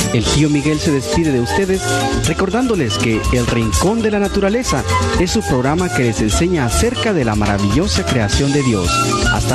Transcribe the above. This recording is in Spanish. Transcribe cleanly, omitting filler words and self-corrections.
El tío Miguel se despide de ustedes recordándoles que El Rincón de la Naturaleza es su programa que les enseña acerca de la maravillosa creación de Dios. Hasta